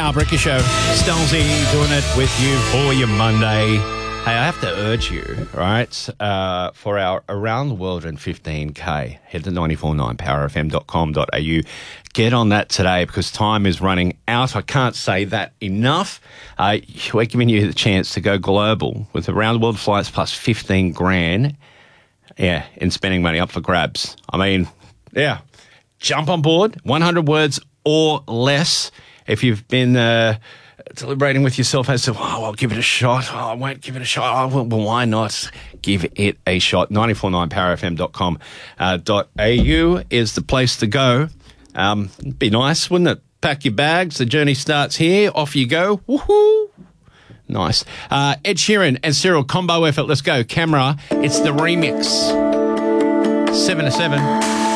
Carl Bricker Show. Stelzy doing it with you for your Monday. Hey, I have to urge you, right, for our Around the World in 15K, head to 949powerfm.com.au. Get on that today because time is running out. I can't say that enough. We're giving you the chance to go global with Around the World flights plus 15 grand. Yeah, in spending money up for grabs. I mean, yeah, jump on board, 100 words or less. If you've been deliberating with yourself as to, oh, I'll give it a shot. Oh, I won't give it a shot. Oh, well, why not give it a shot? 949powerfm.com.au is the place to go. It'd be nice, wouldn't it? Pack your bags. The journey starts here. Off you go. Woohoo! Nice. Ed Sheeran and Cyril combo effort. Let's go. Camera. It's the remix. 7 to 7.